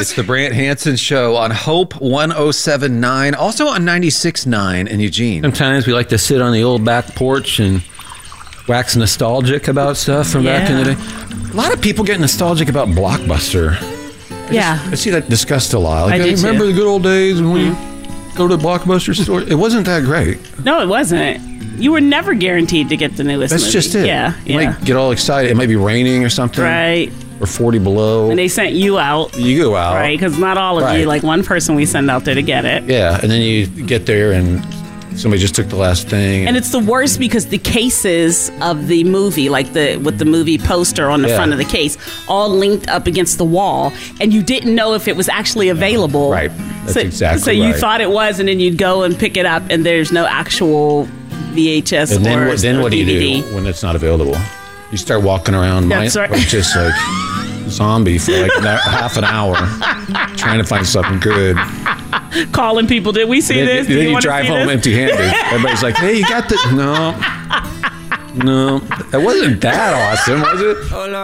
It's the Brant Hansen Show on Hope 107.9, also on 96.9 in Eugene. Sometimes we like to sit on the old back porch and wax nostalgic about stuff from back in the day. A lot of people get nostalgic about Blockbuster. I see that discussed a lot. Like, I remember the good old days when we go to the Blockbuster store. It wasn't that great. No, it wasn't. You were never guaranteed to get the newest movie. That's just it. You might get all excited. It might be raining or something. Right. Or 40 below. And they sent you out. You go out. Right, because not all of you. Like one person we send out there to get it. Yeah, and then you get there and somebody just took the last thing. And it's the worst because the cases of the movie, like with the movie poster on the front of the case, all linked up against the wall, and you didn't know if it was actually available. Right. That's exactly so you thought it was, and then you'd go and pick it up, and there's no actual VHS and or then what do you DVD. do when it's not available? You start walking around just like zombie for like half an hour trying to find something good. Calling people, did we see this? Then you drive home empty-handed. Everybody's like, hey, you got the... No, that wasn't that awesome, was it?